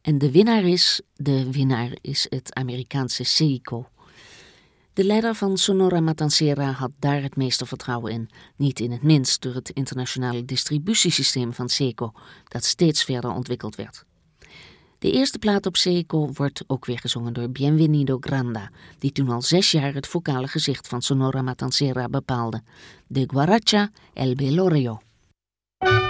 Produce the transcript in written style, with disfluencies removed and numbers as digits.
En de winnaar is het Amerikaanse Seiko. De leider van Sonora Matancera had daar het meeste vertrouwen in. Niet in het minst door het internationale distributiesysteem van Seiko, dat steeds verder ontwikkeld werd. De eerste plaat op Seiko wordt ook weer gezongen door Bienvenido Granda, die toen al 6 jaar het vocale gezicht van Sonora Matancera bepaalde. De Guaracha El Velorio.